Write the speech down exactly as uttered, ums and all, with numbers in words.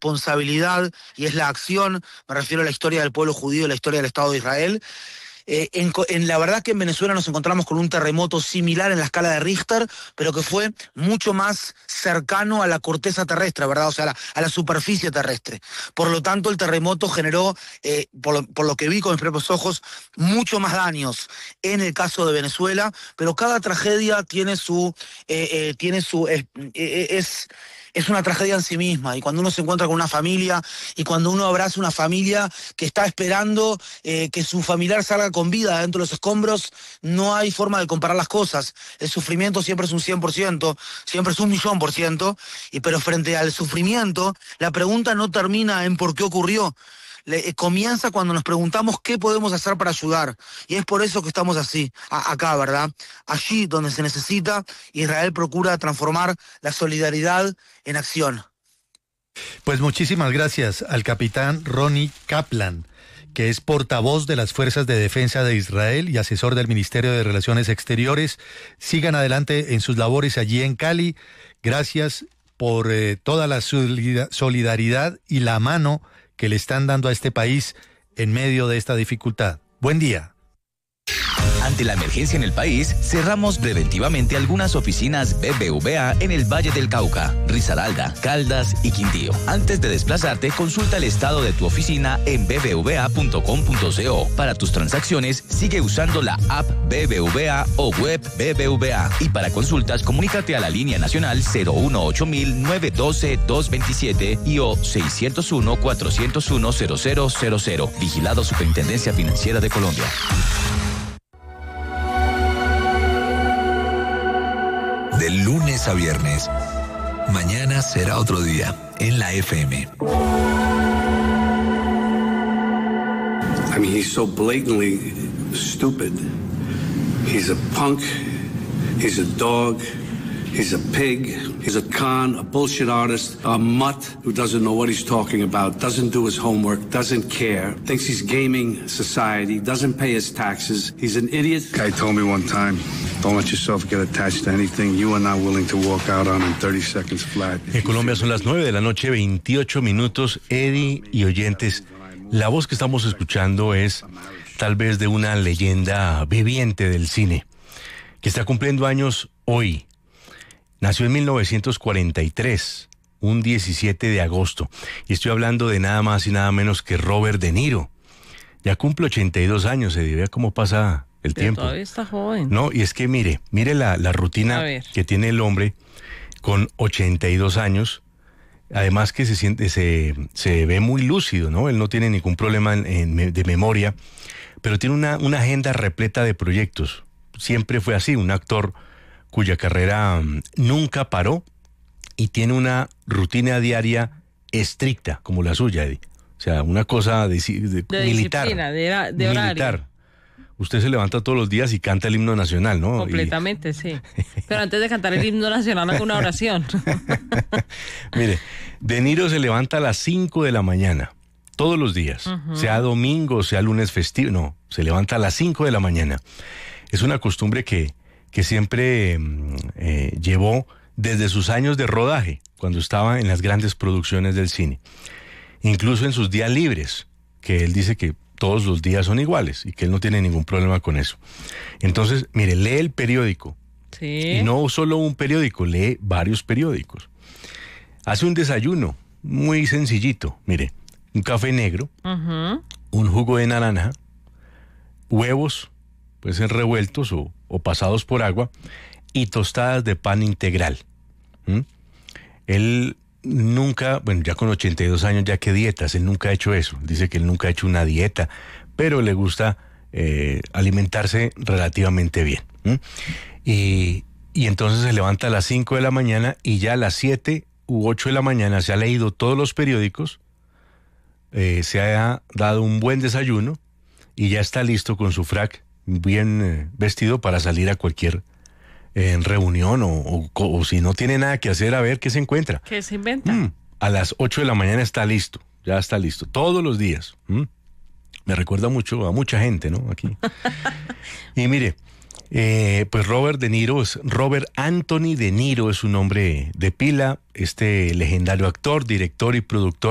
responsabilidad y es la acción, me refiero a la historia del pueblo judío, la historia del Estado de Israel. Eh, en, en la verdad que en Venezuela nos encontramos con un terremoto similar en la escala de Richter, pero que fue mucho más cercano a la corteza terrestre, ¿verdad? O sea, a la, a la superficie terrestre. Por lo tanto, el terremoto generó, eh, por, lo, por lo que vi con mis propios ojos, mucho más daños en el caso de Venezuela, pero cada tragedia tiene su... Eh, eh, tiene su eh, eh, es Es una tragedia en sí misma, y cuando uno se encuentra con una familia y cuando uno abraza una familia que está esperando eh, que su familiar salga con vida dentro de los escombros, no hay forma de comparar las cosas. El sufrimiento siempre es un cien por ciento, siempre es un millón por ciento, y pero frente al sufrimiento, la pregunta no termina en por qué ocurrió. Le, eh, comienza cuando nos preguntamos qué podemos hacer para ayudar, y es por eso que estamos así, a, acá, ¿verdad? Allí donde se necesita, Israel procura transformar la solidaridad en acción. Pues muchísimas gracias al capitán Ronnie Kaplan, que es portavoz de las Fuerzas de Defensa de Israel y asesor del Ministerio de Relaciones Exteriores. Sigan adelante en sus labores allí en Cali. Gracias por eh, toda la solidaridad y la mano que le están dando a este país en medio de esta dificultad. Buen día. Ante la emergencia en el país, cerramos preventivamente algunas oficinas B B V A en el Valle del Cauca, Risaralda, Caldas y Quindío. Antes de desplazarte, consulta el estado de tu oficina en b b v a punto com punto co. Para tus transacciones, sigue usando la app B B V A o web B B V A. Y para consultas, comunícate a la línea nacional cero uno ocho mil nueve uno dos dos dos siete y o seis cero uno cuatro cero uno cero cero cero cero. Vigilado Superintendencia Financiera de Colombia. De lunes a viernes. Mañana será otro día en la F M. I mean, he's so blatantly stupid. He's a punk. He's a dog. He's a pig. He's a con, a bullshit artist, a mutt who doesn't know what he's talking about, doesn't do his homework, doesn't care, thinks he's gaming society, doesn't pay his taxes. He's an idiot. Guy told me one time, don't let yourself get attached to anything you are not willing to walk out on in thirty seconds flat. En Colombia son las nueve de la noche, veintiocho minutos. Eddie y oyentes, la voz que estamos escuchando es tal vez de una leyenda viviente del cine, que está cumpliendo años hoy. Nació en mil novecientos cuarenta y tres, un diecisiete de agosto, y estoy hablando de nada más y nada menos que Robert De Niro. Ya cumple ochenta y dos años, se vea cómo pasa el Pero tiempo. Todavía está joven. No, y es que mire, mire la, la rutina que tiene el hombre con ochenta y dos años, además que se siente, se, se ve muy lúcido, ¿no? Él no tiene ningún problema en, en, de memoria, pero tiene una, una agenda repleta de proyectos. Siempre fue así, un actor cuya carrera um, nunca paró y tiene una rutina diaria estricta, como la suya, Eddie. O sea, una cosa de, de, de militar. Disciplina, de, de horario. Militar. Usted se levanta todos los días y canta el himno nacional, ¿no? Completamente, y... sí. Pero antes de cantar el himno nacional, hago una oración. Mire, De Niro se levanta a las cinco de la mañana, todos los días. Uh-huh. Sea domingo, sea lunes festivo, no, se levanta a las cinco de la mañana. Es una costumbre que que siempre eh, llevó desde sus años de rodaje, cuando estaba en las grandes producciones del cine. Incluso en sus días libres, que él dice que todos los días son iguales y que él no tiene ningún problema con eso. Entonces, mire, lee el periódico. Sí. Y no solo un periódico, lee varios periódicos. Hace un desayuno muy sencillito, mire, un café negro, uh-huh. un jugo de naranja, huevos, pueden ser revueltos o o pasados por agua, y tostadas de pan integral. ¿Mm? Él nunca, bueno, ya con ochenta y dos años, ya que dietas, él nunca ha hecho eso. Dice que él nunca ha hecho una dieta, pero le gusta eh, alimentarse relativamente bien. ¿Mm? Y, y entonces se levanta a las cinco de la mañana y ya a las siete u ocho de la mañana se ha leído todos los periódicos, eh, se ha dado un buen desayuno y ya está listo con su frac bien eh, vestido para salir a cualquier eh, reunión o, o, o si no tiene nada que hacer, a ver qué se encuentra. ¿Qué se inventa? Mm, a las ocho de la mañana está listo, ya está listo, todos los días. Mm. Me recuerda mucho a mucha gente, ¿no? Aquí. Y mire, eh, pues Robert De Niro, es, Robert Anthony De Niro es su nombre de pila, este legendario actor, director y productor